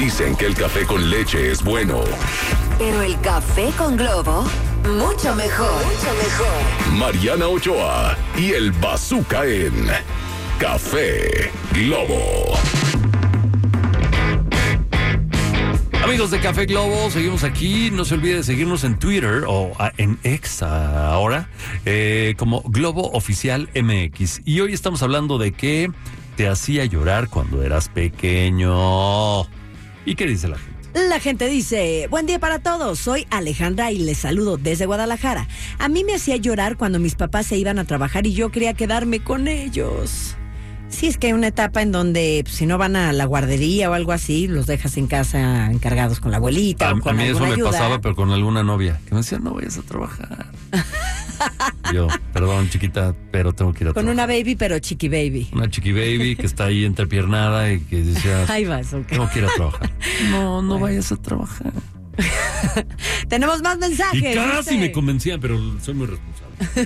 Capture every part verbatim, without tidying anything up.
Dicen que el café con leche es bueno. Pero el café con Globo, mucho mejor. Mucho mejor. Mariana Ochoa y el Bazooka en Café Globo. Amigos de Café Globo, seguimos aquí. No se olvide de seguirnos en Twitter o a, en X ahora, eh, como Globo Oficial M X. Y hoy estamos hablando de qué te hacía llorar cuando eras pequeño. ¿Y qué dice la gente? La gente dice, buen día para todos, soy Alejandra y les saludo desde Guadalajara. A mí me hacía llorar cuando mis papás se iban a trabajar y yo quería quedarme con ellos. Sí, es que hay una etapa en donde pues, si no van a la guardería o algo así, los dejas en casa encargados con la abuelita A, o con a mí eso me ayuda. pasaba, pero con alguna novia, que me decía, no vayas a trabajar. Yo, perdón, chiquita, pero tengo que ir a Con trabajar. una baby, pero chiqui baby. Una chiqui baby que está ahí entrepiernada y que decía, Ahí vas, ok. tengo que ir a trabajar. No, no vayas a trabajar. Tenemos más mensajes. Y casi dice. me convencían, pero soy muy responsable.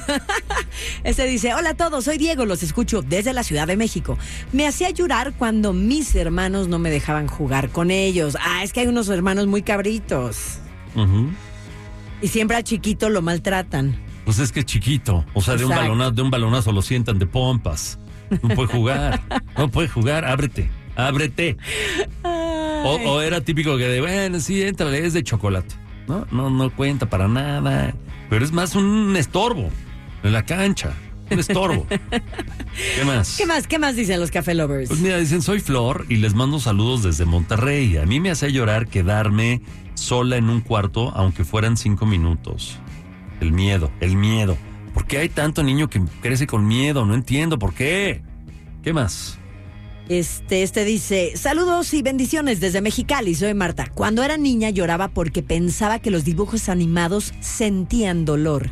Este dice, hola a todos, soy Diego, los escucho desde la Ciudad de México. Me hacía llorar cuando mis hermanos no me dejaban jugar con ellos. Ah, es que hay unos hermanos muy cabritos. Uh-huh. Y siempre al chiquito lo maltratan. Pues es que es chiquito, o sea, de un, Exacto. balonazo, de un balonazo lo sientan de pompas. No puede jugar, no puede jugar, ábrete, ábrete. O, o era típico que de, bueno, sí, éntrale, es de chocolate. No, no, no cuenta para nada. Pero es más un estorbo en la cancha, un estorbo. ¿Qué más? ¿Qué más? ¿Qué más dicen los Café Lovers? Pues mira, dicen, soy Flor y les mando saludos desde Monterrey. A mí me hacía llorar quedarme sola en un cuarto, aunque fueran cinco minutos. El miedo, el miedo. ¿Por qué hay tanto niño que crece con miedo? No entiendo por qué. ¿Qué más? Este, este dice, saludos y bendiciones desde Mexicali, soy Marta. Cuando era niña lloraba porque pensaba que los dibujos animados sentían dolor.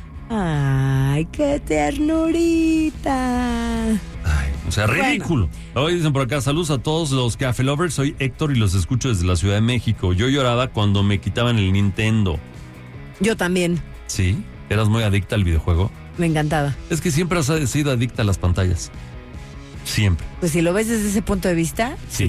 Ay, qué ternurita. Ay, o sea, ridículo. Bueno. Hoy dicen por acá, saludos a todos los Café Lovers. Soy Héctor y los escucho desde la Ciudad de México. Yo lloraba cuando me quitaban el Nintendo. Yo también. ¿Sí? ¿Eras muy adicta al videojuego? Me encantaba. Es que siempre has sido adicta a las pantallas. Siempre. Pues si lo ves desde ese punto de vista. Sí.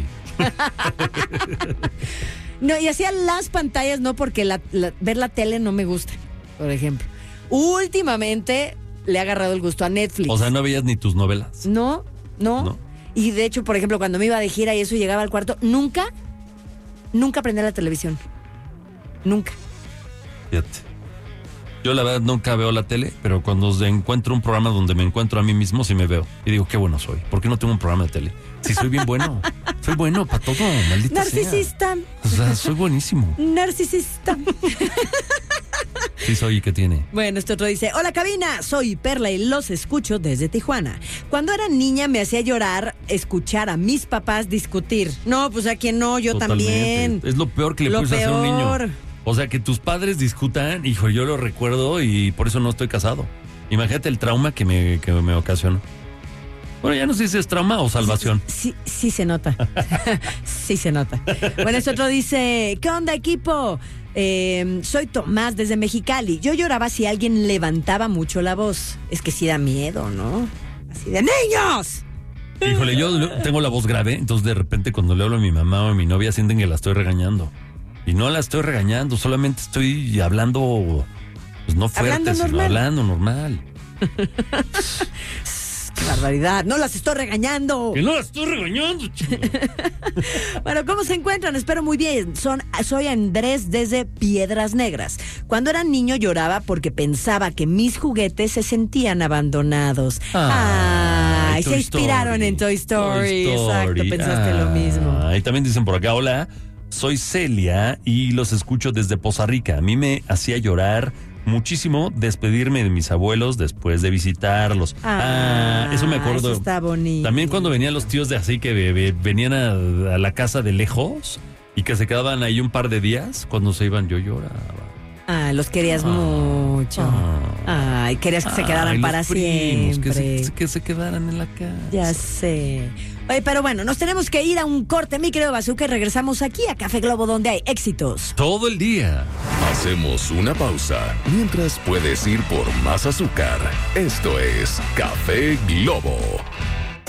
No, y hacía las pantallas no porque la, la, ver la tele no me gusta, por ejemplo. Últimamente le he agarrado el gusto a Netflix. O sea, no veías ni tus novelas. No, no, no. Y de hecho, por ejemplo, cuando me iba de gira y eso llegaba al cuarto, nunca, nunca prendía la televisión. Nunca. Fíjate. Yo la verdad nunca veo la tele, pero cuando encuentro un programa donde me encuentro a mí mismo, sí me veo. Y digo, qué bueno soy. ¿Por qué no tengo un programa de tele? Sí, soy bien bueno. Soy bueno para todo, maldita Narcisista. sea. O sea, soy buenísimo. Narcisista. Sí soy, ¿qué tiene? Bueno, este otro dice, hola cabina, soy Perla y los escucho desde Tijuana. Cuando era niña me hacía llorar escuchar a mis papás discutir. No, pues a quien no, yo Totalmente. también. Es lo peor que le Lo puedes hacer a un niño. peor. O sea, que tus padres discutan, hijo, yo lo recuerdo y por eso no estoy casado. Imagínate el trauma que me, que me ocasionó. Bueno, ya no sé si es trauma o salvación. Sí, sí, sí se nota. Sí se nota. Bueno, este otro dice, ¿qué onda equipo? Eh, soy Tomás desde Mexicali. Yo lloraba si alguien levantaba mucho la voz. Es que sí da miedo, ¿no? Así de niños. Híjole, yo tengo la voz grave, entonces de repente cuando le hablo a mi mamá o a mi novia sienten que la estoy regañando. Y no la estoy regañando, solamente estoy hablando, pues no fuerte, Hablando sino normal. hablando normal. ¡Qué barbaridad! ¡No las estoy regañando! ¡Que no la estoy regañando, chico! Bueno, ¿cómo se encuentran? Espero muy bien. Son, soy Andrés desde Piedras Negras. Cuando era niño lloraba porque pensaba que mis juguetes se sentían abandonados. Ay, Ay, Toy se inspiraron Story. en Toy Story. Toy Story. Exacto, pensaste lo mismo. Ahí también dicen por acá, hola, soy Celia y los escucho desde Poza Rica. A mí me hacía llorar muchísimo despedirme de mis abuelos después de visitarlos. Ah, Ah, eso me acuerdo. eso está bonito. También cuando venían los tíos de así que ve- venían a, a la casa de lejos y que se quedaban ahí un par de días, cuando se iban yo lloraba. Ah, los querías Ah, mucho. ah. Ay, querías que se quedaran Ay, los para primos, siempre. Que se, que se quedaran en la casa. Ya sé. Oye, pero bueno, nos tenemos que ir a un corte, mi querido Bazooka, y regresamos aquí a Café Globo, donde hay éxitos. Todo el día. Hacemos una pausa mientras puedes ir por más azúcar. Esto es Café Globo.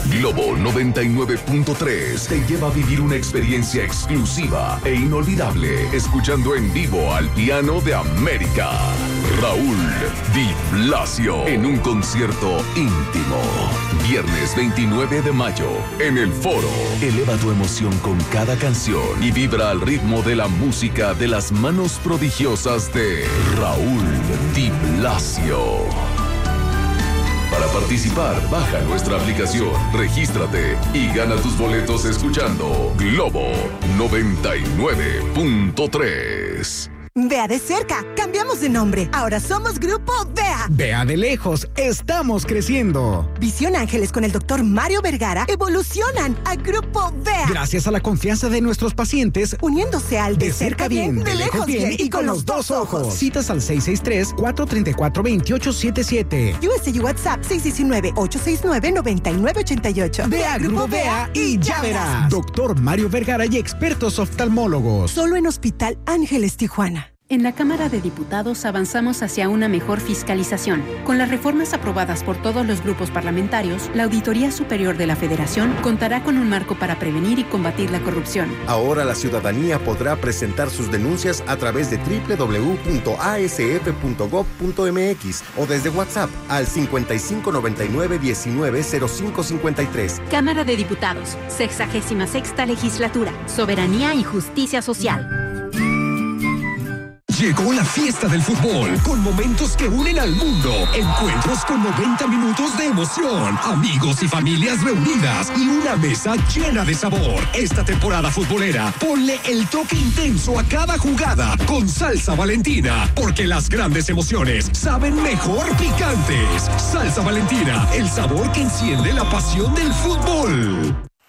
Globo noventa y nueve punto tres te lleva a vivir una experiencia exclusiva e inolvidable, escuchando en vivo al piano de América, Raúl Di Blasio, en un concierto íntimo. Viernes veintinueve de mayo, en el Foro. Eleva tu emoción con cada canción y vibra al ritmo de la música de las manos prodigiosas de Raúl Di Blasio. Para participar, baja nuestra aplicación, regístrate y gana tus boletos escuchando Globo noventa y nueve punto tres. Vea de cerca, cambiamos de nombre. Ahora somos Grupo Vea. Vea de lejos, estamos creciendo. Visión Ángeles con el doctor Mario Vergara evolucionan a Grupo Vea. Gracias a la confianza de nuestros pacientes, uniéndose al de, de cerca bien, de lejos bien y con los dos ojos. Citas al seis seis tres, cuatro tres cuatro, dos ocho siete siete. U S y WhatsApp seis uno nueve, ocho seis nueve, nueve nueve ocho ocho. Vea Grupo Vea y ya verás. Doctor Mario Vergara y expertos oftalmólogos. Solo en Hospital Ángeles Tijuana. En la Cámara de Diputados avanzamos hacia una mejor fiscalización. Con las reformas aprobadas por todos los grupos parlamentarios, la Auditoría Superior de la Federación contará con un marco para prevenir y combatir la corrupción. Ahora la ciudadanía podrá presentar sus denuncias a través de doble u doble u doble u punto a s f punto gob punto m x o desde WhatsApp al cincuenta y cinco noventa y nueve diecinueve cero cinco cincuenta y tres. Cámara de Diputados, sexagésima sexta legislatura, soberanía y justicia social. Llegó la fiesta del fútbol, con momentos que unen al mundo. Encuentros con noventa minutos de emoción, amigos y familias reunidas y una mesa llena de sabor. Esta temporada futbolera, ponle el toque intenso a cada jugada con Salsa Valentina, porque las grandes emociones saben mejor picantes. Salsa Valentina, el sabor que enciende la pasión del fútbol.